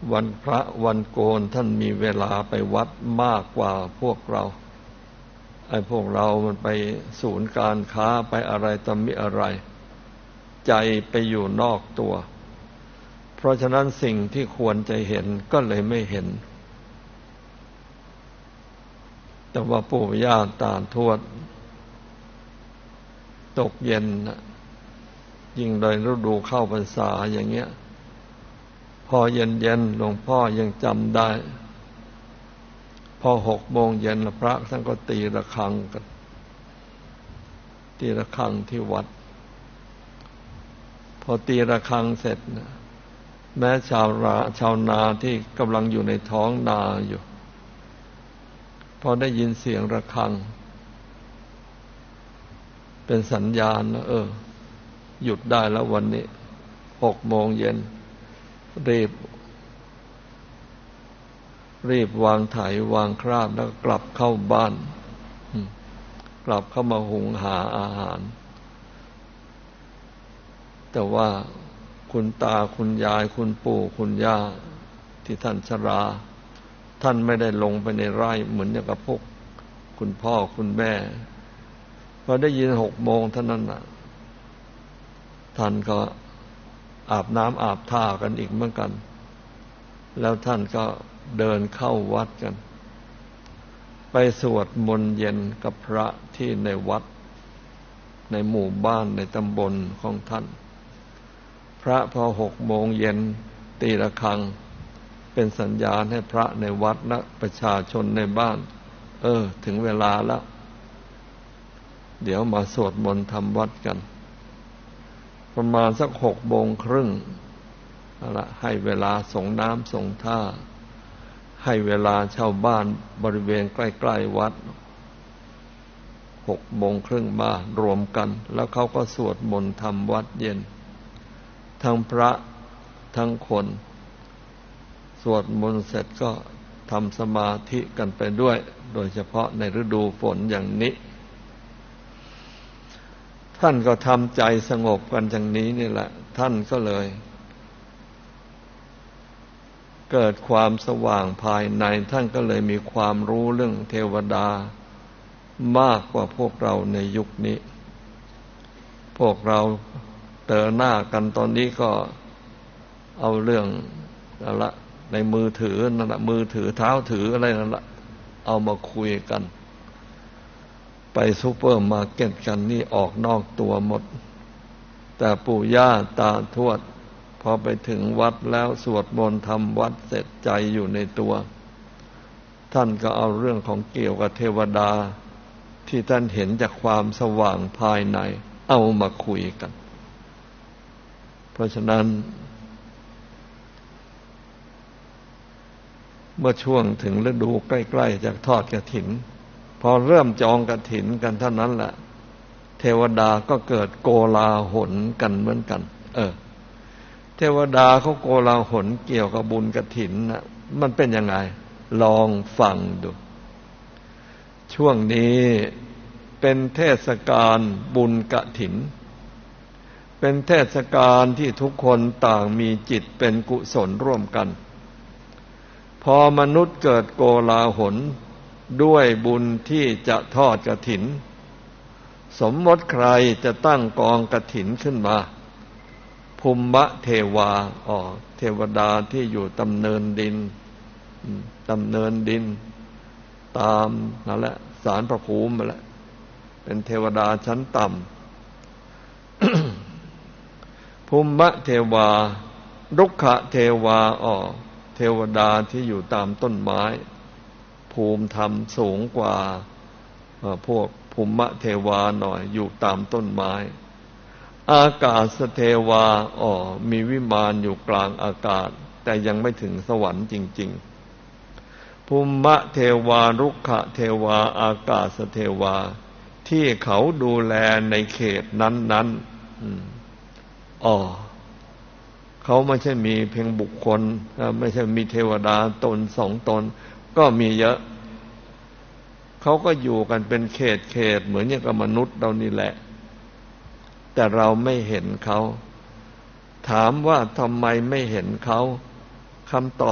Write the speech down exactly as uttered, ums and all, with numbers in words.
วันพระวันโกนท่านมีเวลาไปวัดมากกว่าพวกเราไอ้พวกเรามันไปศูนย์การค้าไปอะไรต่อมิอะไรใจไปอยู่นอกตัวเพราะฉะนั้นสิ่งที่ควรจะเห็นก็เลยไม่เห็นแต่ว่าปู่ย่าตาทวดตกเย็นยิ่งโดยฤดูเข้าพรรษาอย่างเงี้ยพอเย็นๆหลวงพ่อยังจำได้พอหกโมงเย็นพระท่านก็ตีระฆังกันตีระฆังที่วัดพอตีระฆังเสร็จนะแม้ชาวราชาวนาที่กำลังอยู่ในท้องนาอยู่พอได้ยินเสียงระฆังเป็นสัญญาณนะเออหยุดได้แล้ววันนี้หกโมงเย็นรีบรีบวางไถวางคราบแล้วกลับเข้าบ้านกลับเข้ามาหุงหาอาหารแต่ว่าคุณตาคุณยายคุณปู่คุณย่าที่ท่านชราท่านไม่ได้ลงไปในไร่เหมือนอย่างกับพวกคุณพ่อคุณแม่พอได้ยินหกโมงเท่านั้นน่ะท่านก็อาบน้ำอาบท่ากันอีกเหมือนกันแล้วท่านก็เดินเข้าวัดกันไปสวดมนต์เย็นกับพระที่ในวัดในหมู่บ้านในตำบลของท่านพระพอหกโมงเย็นตีระฆังเป็นสัญญาณให้พระในวัดและประชาชนในบ้านเออถึงเวลาแล้วเดี๋ยวมาสวดมนต์ทำวัดกันประมาณสักหกโมงครึ่งเอาละให้เวลาส่งน้ำส่งท่าให้เวลาชาวบ้านบริเวณใกล้ๆวัดหกโมงครึ่งมารวมกันแล้วเขาก็สวดมนต์ทำวัดเย็นทั้งพระทั้งคนสวดมนต์เสร็จก็ทำสมาธิกันไปด้วยโดยเฉพาะในฤดูฝนอย่างนี้ท่านก็ทำใจสงบกันอย่างนี้นี่แหละท่านก็เลยเกิดความสว่างภายในท่านก็เลยมีความรู้เรื่องเทวดามากกว่าพวกเราในยุคนี้พวกเราเจอหน้ากันตอนนี้ก็เอาเรื่องนั่นละในมือถือนั่นละมือถือเท้าถืออะไรนั่นละเอามาคุยกันไปซูเปอร์มาร์เก็ตกันนี่ออกนอกตัวหมดแต่ปู่ย่าตาทวดพอไปถึงวัดแล้วสวดมนต์ทำวัดเสร็จใจอยู่ในตัวท่านก็เอาเรื่องของเกี่ยวกับเทวดาที่ท่านเห็นจากความสว่างภายในเอามาคุยกันเพราะฉะนั้นเมื่อช่วงถึงฤดูใกล้ๆจากทอดกฐินพอเริ่มจองกฐินกันเท่านั้นแหละเทวดาก็เกิดโกลาหลกันเหมือนกันเออเทวดาเขาโกลาหลเกี่ยวกับบุญกฐินนะมันเป็นยังไงลองฟังดูช่วงนี้เป็นเทศกาลบุญกฐินเป็นเทศกาลที่ทุกคนต่างมีจิตเป็นกุศลร่วมกันพอมนุษย์เกิดโกลาหลด้วยบุญที่จะทอดกฐินสมมติใครจะตั้งกองกฐินขึ้นมาภูมิเทวาอ๋อเทวดาที่อยู่ตำเนินดินตำเนินดินตามนั่นแหละศาลพระภูมิมาแล้วเป็นเทวดาชั้นต่ำ ภูมิเทวารุกขเทวาอ๋อเทวดาที่อยู่ตามต้นไม้ภูมิธรรมสูงกว่าพวกภูมิเทวาหน่อยอยู่ตามต้นไม้อากาศเทวาอ๋อมีวิมานอยู่กลางอากาศแต่ยังไม่ถึงสวรรค์จริงๆภูมิเทวารุกขเทวาอากาศเทวาที่เขาดูแลในเขตนั้นๆอ๋อเขาไม่ใช่มีเพียงบุคคลไม่ใช่มีเทวดาตนสองตนก็มีเยอะเขาก็อยู่กันเป็นเขตเขตเหมือนอย่างกับมนุษย์เรานี่แหละแต่เราไม่เห็นเขาถามว่าทำไมไม่เห็นเขาคำตอบ